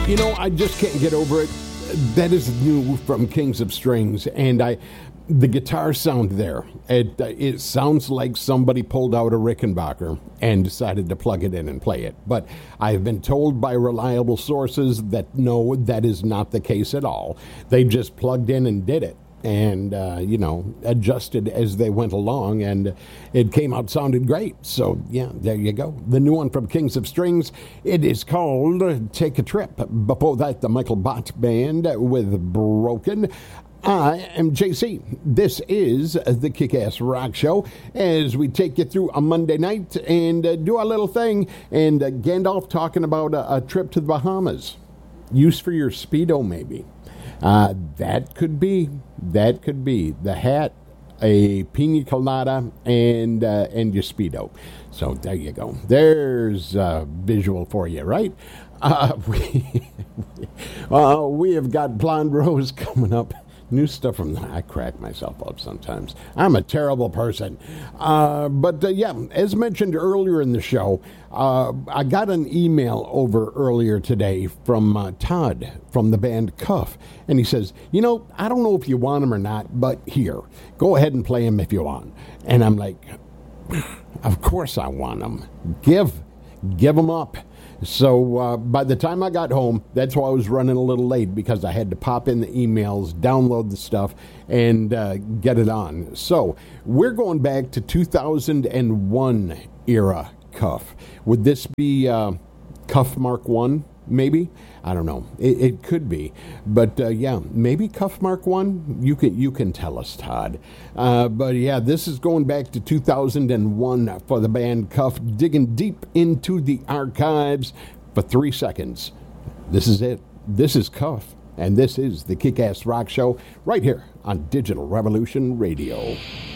You know, I just can't get over it. That is new from Kings of Strings, and the guitar sound there, it sounds like somebody pulled out a Rickenbacker and decided to plug it in and play it. But I've been told by reliable sources that no, that is not the case at all. They just plugged in and did it, and adjusted as they went along, and it came out sounded great. So yeah, there you go, the new one from Kings of Strings. It is called Take a Trip. Before that, the Michael Bott Band with Broken. I am JC. This is the Kick-Ass Rock Show, as we take you through a Monday night and do our little thing. And Gandalf talking about a trip to the Bahamas, use for your Speedo maybe. That could be the hat, a pina colada, and your Speedo. So there you go. There's a visual for you, right? We have got Blonde Rose coming up. New stuff from I crack myself up sometimes. I'm a terrible person. But as mentioned earlier in the show, I got an email over earlier today from Todd from the band Cuff. And he says, I don't know if you want him or not, but here, go ahead and play him if you want. And I'm like, of course I want him. Give him up. So by the time I got home, that's why I was running a little late, because I had to pop in the emails, download the stuff, and get it on. So we're going back to 2001 era Cuff. Would this be Cuff Mark 1, maybe? I don't know. It could be. But maybe Cuff Mark 1? You can tell us, Todd. But this is going back to 2001 for the band Cuff, digging deep into the archives for 3 seconds. This is it. This is Cuff, and this is the Kick-Ass Rock Show right here on Digital Revolution Radio.